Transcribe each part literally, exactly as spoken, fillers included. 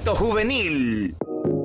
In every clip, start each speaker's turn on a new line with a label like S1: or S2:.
S1: Distrito Juvenil.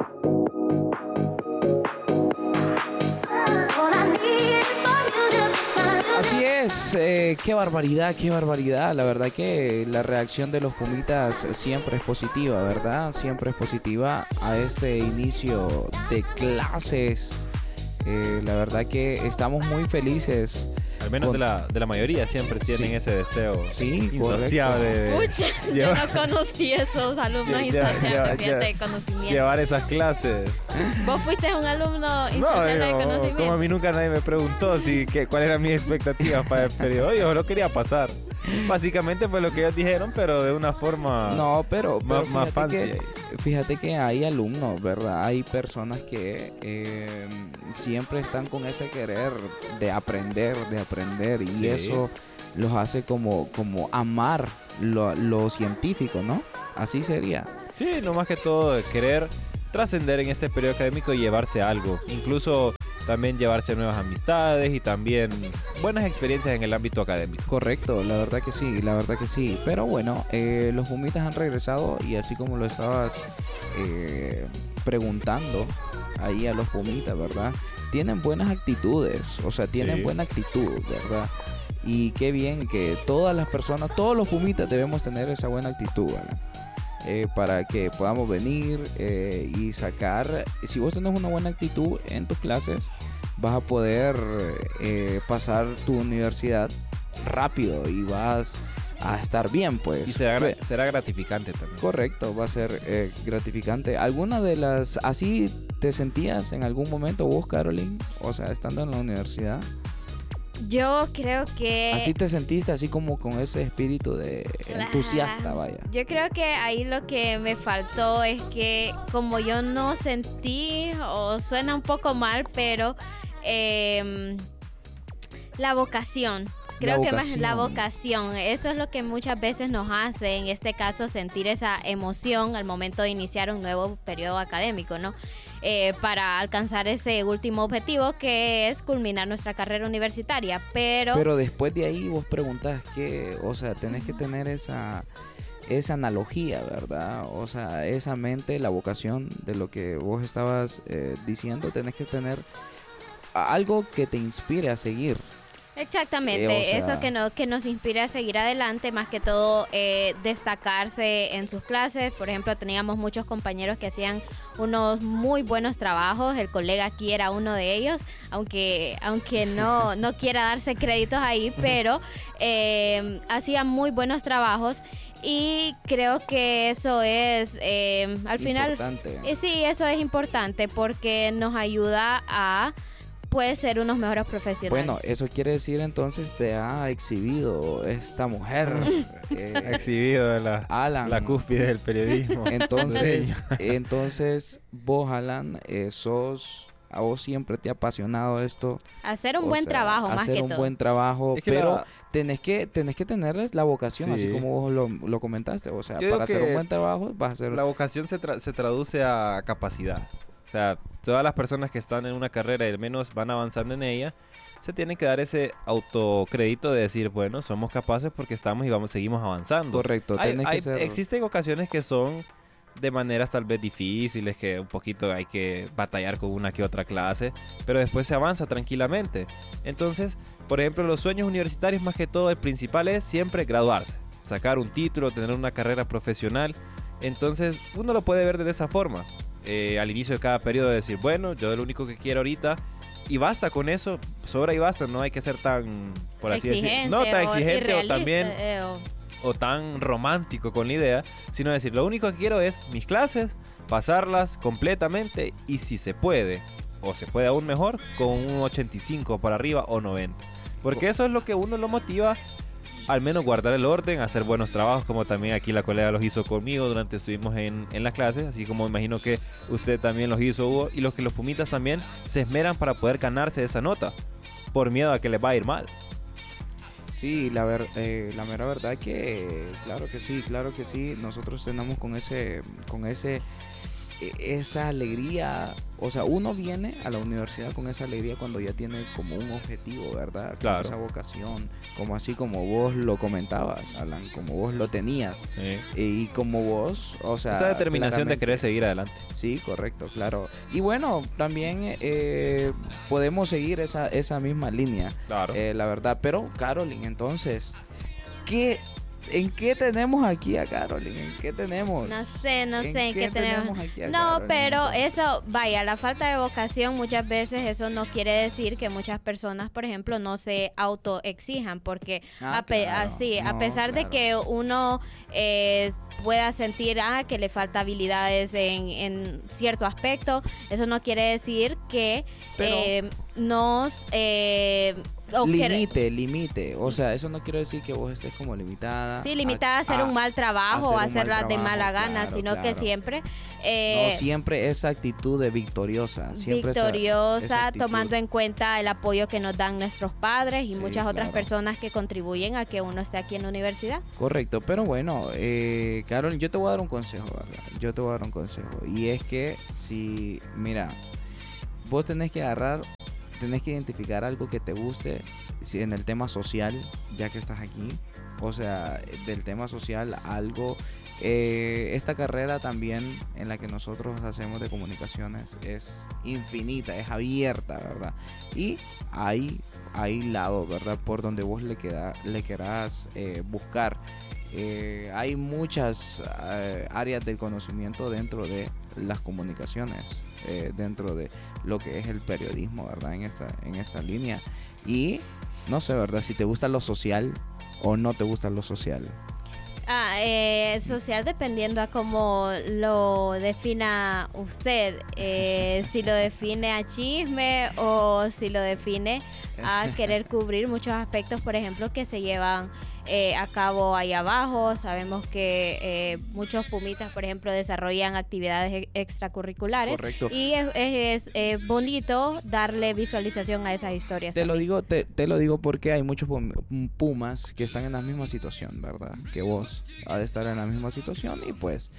S2: Así es, eh, qué barbaridad, qué barbaridad. La verdad que la reacción de los Pumitas siempre es positiva, ¿verdad? Siempre es positiva a este inicio de clases. Eh, la verdad que estamos muy felices.
S3: Al menos
S2: con...
S3: de, la, de la mayoría siempre tienen
S2: sí.
S3: ese deseo
S2: sí,
S3: insaciable de
S4: Pucha, yo no conocí esos alumnos insaciables, fíjate, de conocimiento.
S3: Llevar esas clases.
S4: ¿Vos fuiste un alumno insaciable
S3: No,
S4: de
S3: yo,
S4: conocimiento?
S3: como a mí nunca nadie me preguntó si que, cuál era mi expectativa para el periodo, yo solo quería pasar. Básicamente fue lo que ellos dijeron, pero de una forma
S2: no, pero, pero
S3: más, más fancy.
S2: Que, fíjate que hay alumnos, ¿verdad? Hay personas que eh, siempre están con ese querer de aprender, de aprender, y sí. eso los hace como, como amar lo, lo científico, ¿no? Así sería.
S3: Sí, no más que todo querer trascender en este periodo académico y llevarse algo, incluso también llevarse nuevas amistades y también buenas experiencias en el ámbito académico.
S2: Correcto, la verdad que sí, la verdad que sí. Pero bueno, eh, los Pumitas han regresado y así como lo estabas eh, preguntando ahí a los Pumitas, ¿verdad? Tienen buenas actitudes, o sea, tienen sí. buena actitud, ¿verdad? Y qué bien que todas las personas, todos los Pumitas debemos tener esa buena actitud, ¿verdad? Eh, para que podamos venir eh, y sacar, si vos tenés una buena actitud en tus clases, vas a poder eh, pasar tu universidad rápido y vas a estar bien, pues.
S3: Y será, será gratificante también.
S2: Correcto, va a ser eh, gratificante. ¿Alguna de las, así te sentías en algún momento vos, Caroline? O sea, estando en la universidad.
S4: Yo creo que...
S2: Así te sentiste, así como con ese espíritu de entusiasta, vaya.
S4: Yo creo que ahí lo que me faltó es que como yo no sentí, o suena un poco mal, pero eh, la vocación. Creo que más la vocación, eso es lo que muchas veces nos hace, en este caso, sentir esa emoción al momento de iniciar un nuevo periodo académico, ¿no? Eh, para alcanzar ese último objetivo que es culminar nuestra carrera universitaria, pero...
S2: Pero después de ahí vos preguntás que, o sea, tenés que tener esa, esa analogía, ¿verdad? O sea, esa mente, la vocación de lo que vos estabas eh, diciendo, tenés que tener algo que te inspire a seguir.
S4: Exactamente,
S2: eh, o sea,
S4: eso que, no, que nos inspira a seguir adelante, más que todo eh, destacarse en sus clases. Por ejemplo, teníamos muchos compañeros que hacían unos muy buenos trabajos, el colega aquí era uno de ellos, aunque, aunque no, no quiera darse créditos ahí, pero eh, hacían muy buenos trabajos. Y creo que eso es, eh, al final, eh, sí, eso es importante porque nos ayuda a puede ser unos mejores profesionales.
S2: Bueno, eso quiere decir entonces te ha exhibido esta mujer.
S3: eh, ha exhibido la,
S2: Alan.
S3: la cúspide del periodismo.
S2: Entonces, entonces vos, Alan, eh, sos, a vos siempre te ha apasionado esto.
S4: Hacer un buen sea, trabajo, más que todo.
S2: Hacer un buen trabajo, es que pero la... tenés que tenés que tener la vocación, sí. así como vos lo, lo comentaste. O sea, Yo para hacer un buen trabajo vas a hacer...
S3: La vocación se, tra- se traduce a capacidad. O sea, todas las personas que están en una carrera y al menos van avanzando en ella, se tienen que dar ese autocrédito de decir, bueno, somos capaces porque estamos y vamos, seguimos avanzando.
S2: Correcto.
S3: Hay,
S2: tenés
S3: hay,
S2: que ser...
S3: Existen ocasiones que son de maneras tal vez difíciles, que un poquito hay que batallar con una que otra clase, pero después se avanza tranquilamente. Entonces, por ejemplo, los sueños universitarios, más que todo, el principal es siempre graduarse, sacar un título, tener una carrera profesional. Entonces, uno lo puede ver de esa forma. Eh, al inicio de cada periodo decir, bueno, yo lo único que quiero ahorita, y basta con eso, sobra y basta, no hay que ser tan, por así decirlo, no tan exigente o también eh, o... o tan romántico con la idea, sino decir, lo único que quiero es mis clases, pasarlas completamente y si se puede, o se puede aún mejor, con un ochenta y cinco para arriba o noventa, porque eso es lo que uno lo motiva, al menos guardar el orden, hacer buenos trabajos, como también aquí la colega los hizo conmigo durante estuvimos en, en las clases, así como imagino que usted también los hizo, Hugo, y los que los Pumitas también se esmeran para poder ganarse esa nota, por miedo a que les va a ir mal.
S2: Sí, la, ver, eh, la mera verdad que, claro que sí, claro que sí, nosotros tenemos con ese, con ese esa alegría, o sea, uno viene a la universidad con esa alegría cuando ya tiene como un objetivo, ¿verdad? Con
S3: Claro.
S2: esa vocación, como así como vos lo comentabas, Alan, como vos lo tenías.
S3: Sí.
S2: Y como vos, o sea...
S3: Esa determinación de
S2: claramente-
S3: querer seguir adelante.
S2: Sí, correcto, claro. Y bueno, también eh, podemos seguir esa, esa misma línea,
S3: Claro.
S2: eh, la verdad. Pero, Caroline, entonces, ¿qué, ¿en qué tenemos aquí a Caroline? ¿En qué tenemos?
S4: No sé, no
S2: ¿En
S4: sé en qué tenemos.
S2: aquí a
S4: No,
S2: Caroline,
S4: pero
S2: entonces?
S4: eso, vaya, la falta de vocación muchas veces eso no quiere decir que muchas personas, por ejemplo, no se autoexijan, porque
S2: Ah,
S4: a pe-
S2: claro.
S4: así, a
S2: No,
S4: pesar
S2: claro.
S4: de que uno eh, pueda sentir ah, que le falta habilidades en, en cierto aspecto, eso no quiere decir que
S2: Pero-
S4: eh, nos... Eh, o que-
S2: Limite, limite. O sea, eso no quiere decir que vos estés como limitada.
S4: Sí, limitada a hacer un mal trabajo o
S2: hacer un
S4: hacerla
S2: mal
S4: de mala
S2: trabajo,
S4: gana,
S2: claro,
S4: sino que
S2: claro.
S4: siempre... eh,
S2: No, siempre esa actitud de victoriosa. Siempre esa-
S4: victoriosa,
S2: esa actitud.
S4: tomando en cuenta el apoyo que nos dan nuestros padres y
S2: Sí,
S4: muchas otras
S2: claro.
S4: personas que contribuyen a que uno esté aquí en la universidad.
S2: Correcto, pero bueno, eh, Carol, yo te voy a dar un consejo, ¿verdad? Yo te voy a dar un consejo. Y es que si, mira, vos tenés que agarrar, tenés que identificar algo que te guste si en el tema social, ya que estás aquí. O sea, del tema social, algo... eh, esta carrera también en la que nosotros hacemos de comunicaciones es infinita, es abierta, ¿verdad? Y hay, hay lados, ¿verdad? Por donde vos le, queda, le querás eh, buscar. Eh, hay muchas eh, áreas del conocimiento dentro de las comunicaciones, eh, dentro de lo que es el periodismo, ¿verdad? En esta, en esta línea. Y no sé, ¿verdad? Si te gusta lo social o no te gusta lo social.
S4: Ah, eh, social dependiendo a cómo lo defina usted, eh, si lo define a chisme o si lo define a querer cubrir muchos aspectos, por ejemplo, que se llevan eh, a cabo ahí abajo. Sabemos que eh, muchos pumitas, por ejemplo, desarrollan actividades e- extracurriculares.
S2: Correcto.
S4: Y es, es, es bonito darle visualización a esas historias.
S2: Te lo
S4: también.
S2: digo, te, te lo digo porque hay muchos pum- pumas que están en la misma situación, ¿verdad? Que vos ha de estar en la misma situación y pues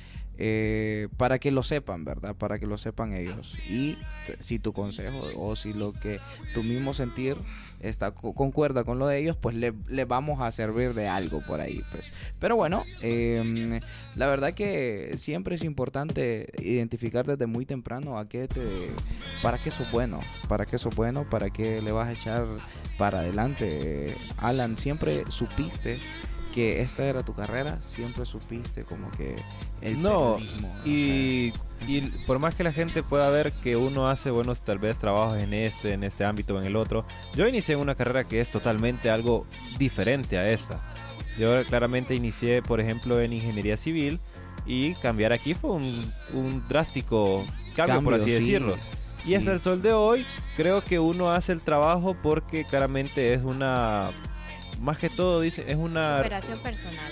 S2: eh, para que lo sepan, ¿verdad? Para que lo sepan ellos. Y t- si tu consejo o si lo que tu mismo sentir está co- concuerda con lo de ellos, pues le, le vamos a servir de algo por ahí, pues. Pero bueno, eh, la verdad que siempre es importante identificar desde muy temprano a qué te, para qué sos bueno, para qué sos bueno, para qué le vas a echar para adelante. Eh, Alan, siempre supiste que esta era tu carrera, siempre supiste como que el
S3: No,
S2: periodismo, o
S3: y,
S2: sea,
S3: y por más que la gente pueda ver que uno hace buenos tal vez trabajos en este, en este ámbito o en el otro, yo inicié en una carrera que es totalmente algo diferente a esta. Yo claramente inicié, por ejemplo, en ingeniería civil y cambiar aquí fue un, un drástico cambio, por
S2: Cambio,
S3: así
S2: sí,
S3: decirlo. Y
S2: sí.
S3: hasta el sol de hoy, creo que uno hace el trabajo porque claramente es una, más que todo, dice, es una...
S4: Superación personal.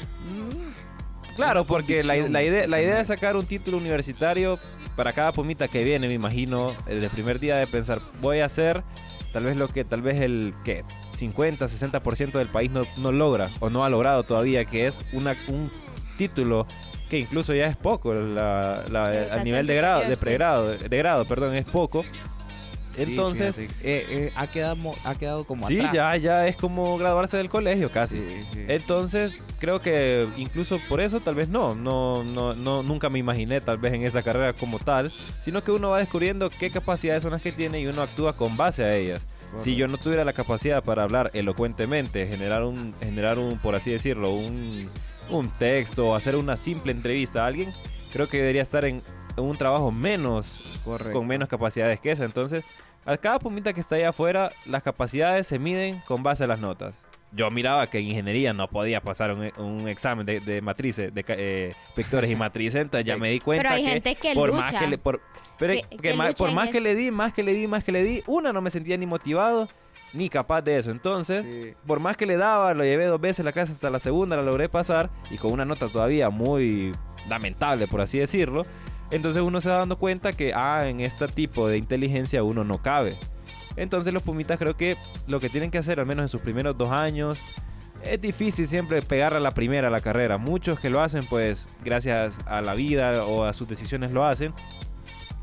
S3: Mm, Claro, porque la,
S2: convicción,
S3: la idea, la idea de
S2: es.
S3: sacar un título universitario para cada pumita que viene, me imagino, desde el primer día de pensar, voy a hacer tal vez lo que tal vez el que cincuenta, sesenta por ciento del país no, no logra o no ha logrado todavía, que es una, un título que incluso ya es poco, la, la-
S4: De
S3: a
S4: educación
S3: nivel de grado,
S4: superior,
S3: de
S4: sí.
S3: pregrado, de grado, perdón, es poco.
S2: Sí,
S3: Entonces,
S2: fíjate, eh, eh, ha, quedado, ha quedado como
S3: sí,
S2: atrás.
S3: ya, ya es como graduarse del colegio casi.
S2: Sí, sí.
S3: Entonces, creo que incluso por eso tal vez no, no, no, no, nunca me imaginé tal vez en esa carrera como tal, sino que uno va descubriendo qué capacidades son las que tiene y uno actúa con base a ellas. Si yo no tuviera la capacidad para hablar elocuentemente, generar un, generar un, por así decirlo, un, un texto o hacer una simple entrevista a alguien, creo que debería estar en, en un trabajo menos,
S2: Correcto.
S3: con menos capacidades que esa. Entonces, a cada pumita que está allá afuera, las capacidades se miden con base a las notas. Yo miraba que en ingeniería no podía pasar un, un examen de, de matrices, de ca- eh, vectores y matrices, entonces ya me di cuenta
S4: Pero hay
S3: que
S4: gente que
S3: por
S4: lucha.
S3: más que le, por, pero
S4: Que-
S3: que
S4: que
S3: ma-
S4: lucha
S3: por
S4: en
S3: más que
S4: eso.
S3: le di, más que le di, más que le di, una no me sentía ni motivado ni capaz de eso. Entonces,
S2: Sí.
S3: por más que le daba, lo llevé dos veces a la clase, hasta la segunda la logré pasar y con una nota todavía muy lamentable, por así decirlo. Entonces uno se va dando cuenta que ah, en este tipo de inteligencia uno no cabe. Entonces los pumitas creo que lo que tienen que hacer, al menos en sus primeros dos años, es difícil siempre pegar a la primera a la carrera. Muchos que lo hacen, pues gracias a la vida o a sus decisiones lo hacen.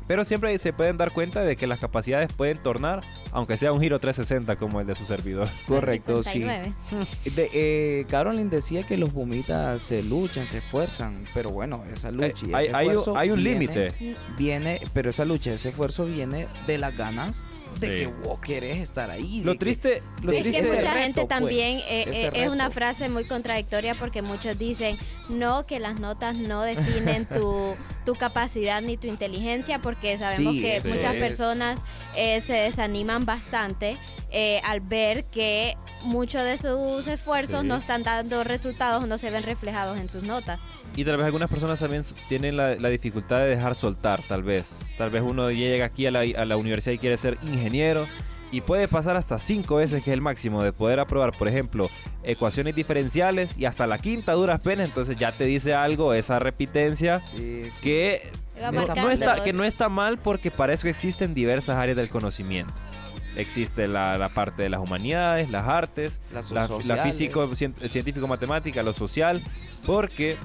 S3: Pero siempre se pueden dar cuenta de que las capacidades pueden tornar, aunque sea un giro trescientos sesenta como el de su servidor.
S2: Correcto,
S4: cincuenta y
S2: sí.
S4: nueve.
S2: De, eh, Caroline decía que los pumitas se luchan, se esfuerzan, pero bueno, esa lucha y
S3: hay,
S2: ese
S3: hay,
S2: esfuerzo
S3: un- hay un
S2: viene-
S3: límite.
S2: Viene, pero esa lucha, ese esfuerzo viene de las ganas de
S3: Sí.
S2: que vos querés estar ahí.
S3: Lo
S2: de que-
S3: triste, lo
S2: de
S4: Es que
S3: triste
S2: ese
S4: mucha
S2: reto,
S4: gente
S2: pues,
S4: también eh,
S2: ese
S4: eh, es una
S2: reto.
S4: frase muy contradictoria porque muchos dicen no, que las notas no definen tu, tu capacidad ni tu inteligencia, porque sabemos
S2: Sí,
S4: que
S2: eso
S4: muchas
S2: es.
S4: personas eh, se desaniman bastante eh, al ver que muchos de sus esfuerzos
S3: Sí.
S4: no están dando resultados, no se ven reflejados en sus notas.
S3: Y tal vez algunas personas también s- tienen la, la dificultad de dejar soltar, tal vez. Tal vez uno llega aquí a la, a la universidad y quiere ser ingeniero y puede pasar hasta cinco veces, que es el máximo, de poder aprobar, por ejemplo, ecuaciones diferenciales y hasta la quinta duras penas. Entonces ya te dice algo esa repitencia
S2: Sí, sí.
S3: que
S4: Va
S3: no,
S4: marcando.
S3: no está, que no está mal, porque para eso existen diversas áreas del conocimiento. Existe la, la parte de las humanidades, las artes,
S2: Las
S3: la, la
S2: sociales.
S3: físico, cien- científico-matemática, lo social, porque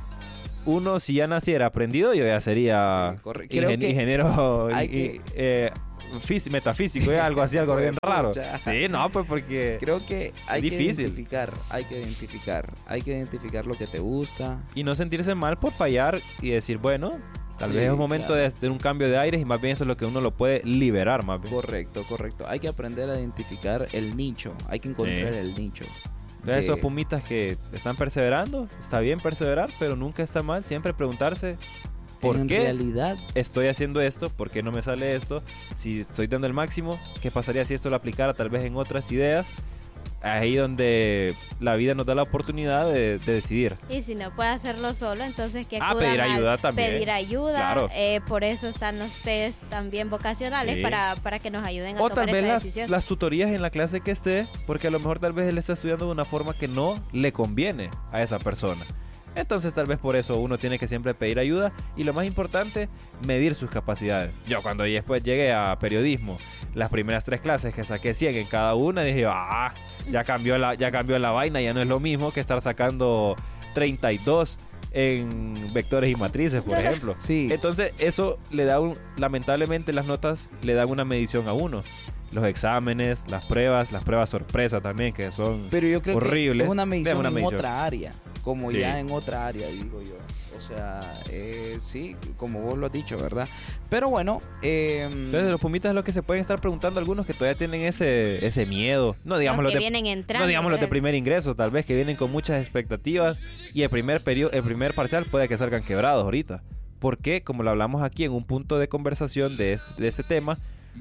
S3: uno si ya naciera aprendido, yo ya sería
S2: Sí, corre- creo
S3: ingen-
S2: que
S3: ingeniero
S2: hay
S3: y-
S2: que-
S3: eh, fís- metafísico, eh, algo así, algo bien raro.
S2: Pucha.
S3: Sí, no, pues porque...
S2: Creo que hay
S3: Difícil.
S2: que identificar, hay que identificar, hay que identificar lo que te gusta.
S3: Y no sentirse mal por fallar y decir, bueno, tal
S2: Sí,
S3: vez es un momento
S2: claro.
S3: de hacer un cambio de aires, y más bien eso es lo que uno lo puede liberar, más bien.
S2: Correcto, correcto. Hay que aprender a identificar el nicho, hay que encontrar
S3: Sí.
S2: el nicho.
S3: Entonces,
S2: de-
S3: esos pumitas que están perseverando, está bien perseverar, pero nunca está mal siempre preguntarse por
S2: en
S3: qué
S2: realidad,
S3: estoy haciendo esto, por qué no me sale esto, si estoy dando el máximo, qué pasaría si esto lo aplicara tal vez en otras ideas. Ahí donde la vida nos da la oportunidad de, de decidir.
S4: Y si no puede hacerlo solo, entonces que
S3: Ah,
S4: acudan
S3: pedir
S4: al-
S3: ayuda también.
S4: pedir ayuda.
S3: Claro.
S4: Eh, por eso están los test también vocacionales
S3: Sí.
S4: para, para que nos ayuden a
S3: O
S4: tomar
S3: tal vez
S4: esa
S3: las,
S4: decisión.
S3: las tutorías en la clase que esté, porque a lo mejor tal vez él está estudiando de una forma que no le conviene a esa persona. Entonces tal vez por eso uno tiene que siempre pedir ayuda, y lo más importante, medir sus capacidades. Yo cuando después llegué a periodismo, las primeras tres clases que saqué cien en cada una, dije, ah, ya cambió la, ya cambió la vaina, ya no es lo mismo que estar sacando treinta y dos en vectores y matrices, por ejemplo.
S2: sí,
S3: Entonces eso le da un, lamentablemente las notas le dan una medición a uno. Los exámenes, las pruebas, las pruebas sorpresa también, que son
S2: pero yo creo
S3: horribles.
S2: que es una medición
S3: Vean una
S2: en
S3: medición.
S2: otra área, como
S3: Sí.
S2: ya en otra área, digo yo. O sea, eh, sí, como vos lo has dicho, ¿verdad? Pero bueno, eh,
S3: Entonces de los pumitas es lo que se pueden estar preguntando algunos que todavía tienen ese, ese miedo. No digamos
S4: los
S3: los
S4: que
S3: de,
S4: vienen entrando.
S3: no digamos los de
S4: ¿verdad?
S3: primer ingreso, tal vez que vienen con muchas expectativas, y el primer periodo, el primer parcial puede que salgan quebrados ahorita. Porque, como lo hablamos aquí en un punto de conversación de este, de este tema,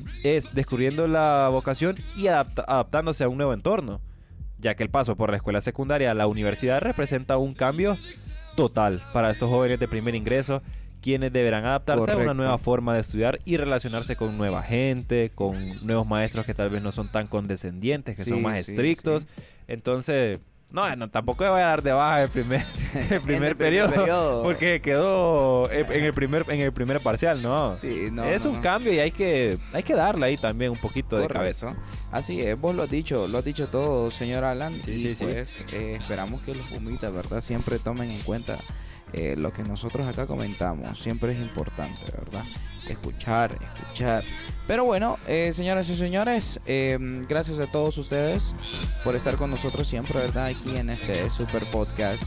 S3: es descubriendo la vocación y adapta- adaptándose a un nuevo entorno, ya que el paso por la escuela secundaria a la universidad representa un cambio total para estos jóvenes de primer ingreso, quienes deberán adaptarse a
S2: Correcto.
S3: una nueva forma de estudiar y relacionarse con nueva gente, con nuevos maestros que tal vez no son tan condescendientes, que
S2: Sí,
S3: son más
S2: sí,
S3: estrictos.
S2: sí.
S3: Entonces, no, no, tampoco le voy a dar de baja el primer, el primer,
S2: el primer
S3: periodo,
S2: periodo.
S3: porque quedó en en el primer en el primer parcial, no.
S2: sí, no,
S3: es
S2: no,
S3: un
S2: no.
S3: cambio, y hay que hay que darle ahí también un poquito de
S2: Correcto.
S3: cabeza.
S2: Así es, vos lo has dicho, lo has dicho todo, señor Alan.
S3: Sí,
S2: y
S3: sí, sí.
S2: pues eh, esperamos que los pumitas, ¿verdad? Siempre tomen en cuenta eh, lo que nosotros acá comentamos. Siempre es importante, ¿verdad? Escuchar, escuchar. Pero bueno, eh, señoras y señores, eh, gracias a todos ustedes por estar con nosotros siempre, ¿verdad? Aquí en este super podcast.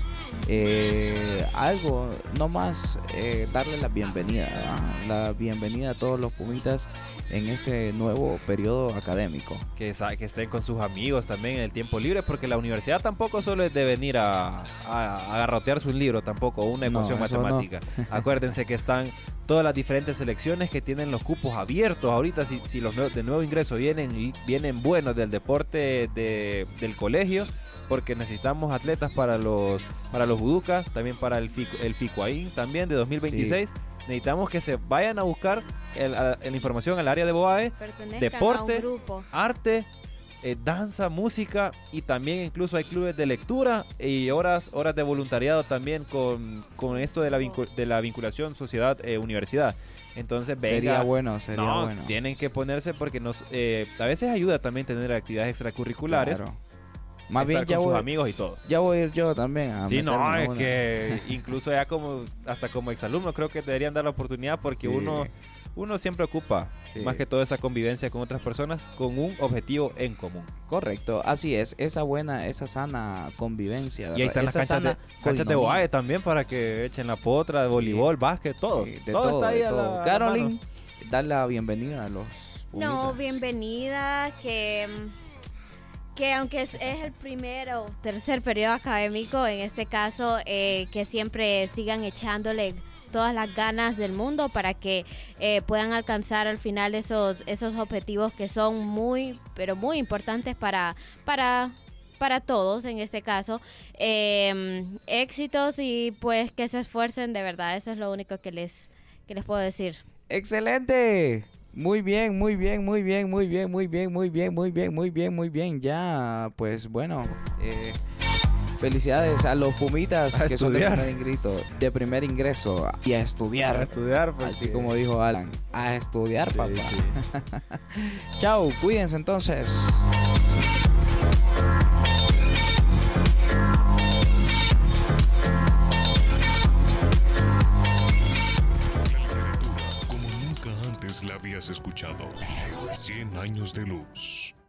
S2: Eh, algo, no más, eh, darle la bienvenida, ¿verdad? La bienvenida a todos los pumitas en este nuevo periodo académico.
S3: Que, sa- que estén con sus amigos también en el tiempo libre, porque la universidad tampoco solo es de venir a, a, a garrotearse un libro, tampoco una
S2: No,
S3: ecuación
S2: eso no.
S3: matemática. Acuérdense que están todas las diferentes selecciones que tienen los cupos abiertos. Ahorita si, si los nuevos- de nuevo ingreso vienen, vienen buenos del deporte de- del colegio, porque necesitamos atletas para los para los juducas, también para el, Fico- el FICUAIN también de dos mil veintiséis. Necesitamos que se vayan a buscar el- a- la información al área de BOAE,
S4: Pertenezcan
S3: deporte,
S4: a un grupo.
S3: arte, eh, danza, música, y también incluso hay clubes de lectura y horas horas de voluntariado también con, con esto de la, vincu- de la vinculación sociedad-universidad. Entonces, venga,
S2: Sería bueno, sería
S3: no,
S2: bueno.
S3: tienen que ponerse, porque nos, eh, a veces ayuda también tener actividades extracurriculares.
S2: Claro. Más
S3: estar
S2: bien
S3: con
S2: ya
S3: sus
S2: voy,
S3: amigos y todo.
S2: ya voy a ir yo también a
S3: Sí, no,
S2: meterme a
S3: es
S2: una.
S3: que incluso ya como, hasta como exalumno creo que te deberían dar la oportunidad porque
S2: Sí.
S3: uno, uno siempre ocupa,
S2: Sí.
S3: más que toda esa convivencia con otras personas, con un objetivo en común.
S2: Correcto, así es, esa buena, esa sana convivencia, ¿verdad?
S3: Y ahí están las
S2: Esa
S3: canchas de,
S2: sana
S3: canchas de
S2: codinonia.
S3: boae también para que echen la potra, de
S2: Sí.
S3: voleibol, básquet, todo.
S2: Sí, de
S3: todo,
S2: todo,
S3: está ahí
S2: de
S3: a la-
S2: todo.
S3: a la
S2: Caroline,
S3: mano.
S2: dar la bienvenida a los
S4: No,
S2: Pumitas.
S4: bienvenida, que, que aunque es, es el primer o tercer periodo académico, en este caso, eh, que siempre sigan echándole todas las ganas del mundo para que eh, puedan alcanzar al final esos, esos objetivos que son muy, pero muy importantes para, para, para todos en este caso. Eh, éxitos y pues que se esfuercen de verdad, eso es lo único que les, que les puedo decir.
S2: ¡Excelente! Muy bien, muy bien, muy bien, muy bien, muy bien, muy bien, muy bien, muy bien, muy bien. Ya, pues bueno, eh, felicidades a los Pumitas
S3: A
S2: que son de
S3: estudiar.
S2: primer, ingreso, de primer ingreso y a
S3: A
S2: estudiar.
S3: estudiar, porque-
S2: Así como dijo Alan, a estudiar,
S3: Sí,
S2: papá.
S3: sí.
S2: Chao, cuídense entonces.
S1: Como nunca antes la habías escuchado. cien años de luz.